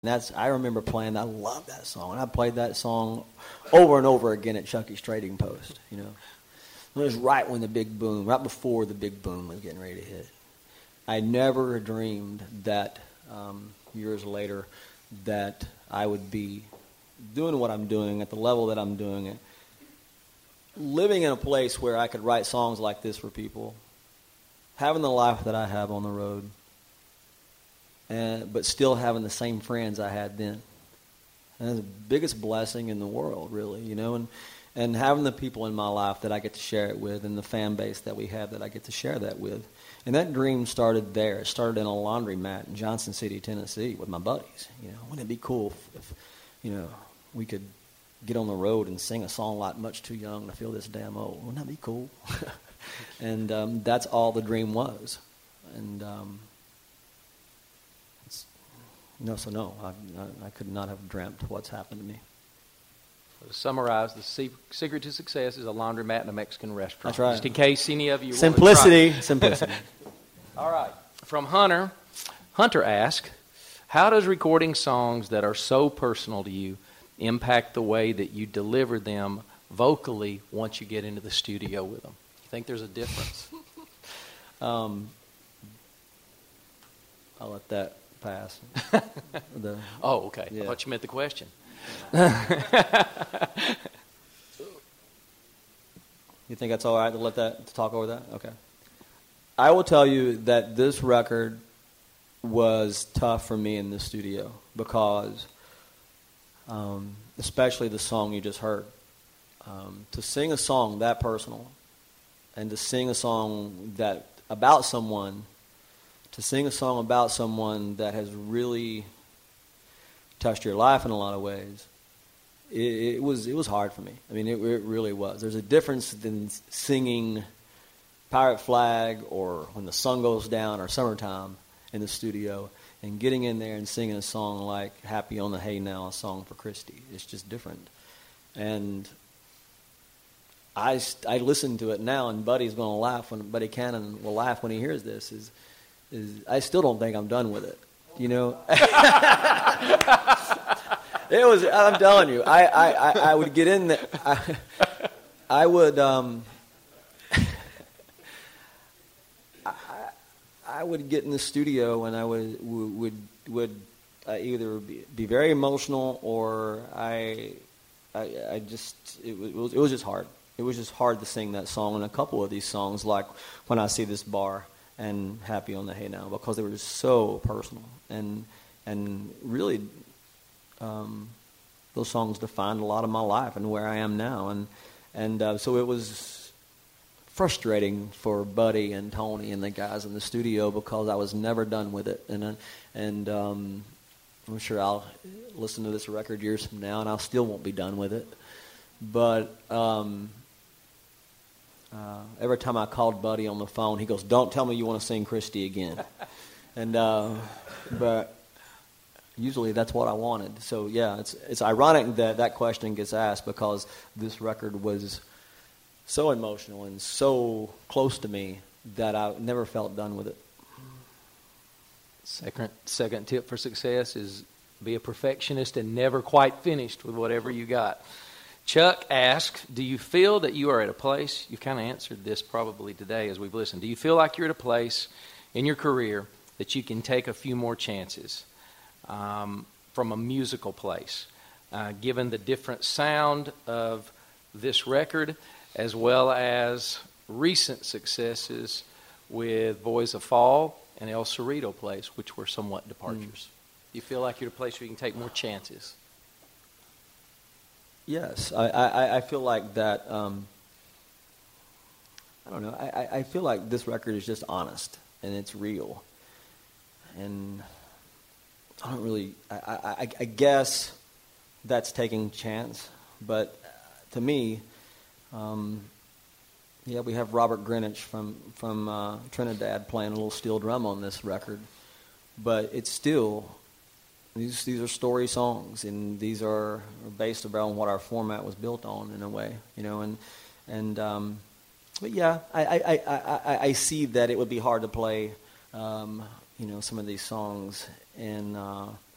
I remember playing. I love that song, and I played that song over and over again at Chucky's Trading Post. You know, it was right before the big boom was getting ready to hit. I never dreamed that years later that I would be doing what I'm doing at the level that I'm doing it, living in a place where I could write songs like this for people, having the life that I have on the road. But still having the same friends I had then. And that's the biggest blessing in the world, really, you know, and having the people in my life that I get to share it with and the fan base that we have that I get to share that with. And that dream started there. It started in a laundromat in Johnson City, Tennessee with my buddies. You know, wouldn't it be cool if you know, we could get on the road and sing a song like Much Too Young to Feel This Damn Old? Wouldn't that be cool? And that's all the dream was. And No, I could not have dreamt what's happened to me. So to summarize, the secret to success is a laundromat and a Mexican restaurant. That's right. Just in case any of you Simplicity. All right. From Hunter asks, how does recording songs that are so personal to you impact the way that you deliver them vocally once you get into the studio with them? You think there's a difference? I'll let that pass. Oh, okay. Yeah. I thought you meant the question. You think that's all right to talk over that? Okay. I will tell you that this record was tough for me in the studio because, especially the song you just heard, to sing a song that personal and to sing a song about someone that has really touched your life in a lot of ways, it was hard for me. I mean, it really was. There's a difference in singing Pirate Flag or When the Sun Goes Down or Summertime in the studio and getting in there and singing a song like Happy on the Hay Now, a song for Christy. It's just different. And I listen to it now, and Buddy's going to laugh. Buddy Cannon will laugh when he hears this. I still don't think I'm done with it. You know, it was. I'm telling you, I would get in there. I would. I would get in the studio and I would either be very emotional or it was just hard. It was just hard to sing that song and a couple of these songs, like When I See This Bar and Happy on the Hay Now, because they were just so personal and really those songs defined a lot of my life and where I am now, and so it was frustrating for Buddy and Tony and the guys in the studio because I was never done with it, and I'm sure I'll listen to this record years from now and I still won't be done with it, but every time I called Buddy on the phone, he goes, "Don't tell me you want to sing Christy again," and but usually that's what I wanted. So yeah, it's ironic that question gets asked because this record was so emotional and so close to me that I never felt done with it. Second tip for success is be a perfectionist and never quite finished with whatever you got. Chuck asks, do you feel that you are at a place, you've kind of answered this probably today as we've listened, do you feel like you're at a place in your career that you can take a few more chances from a musical place, given the different sound of this record as well as recent successes with Boys of Fall and El Cerrito Place, which were somewhat departures? Do you feel like you're at a place where you can take more chances? Yes, I feel like that. I don't know. I feel like this record is just honest and it's real, and I don't really. I guess that's taking chance, but to me, we have Robert Greenwich from Trinidad playing a little steel drum on this record, but it's still. These are story songs, and these are based around what our format was built on in a way, you know. But yeah, I see that it would be hard to play, some of these songs in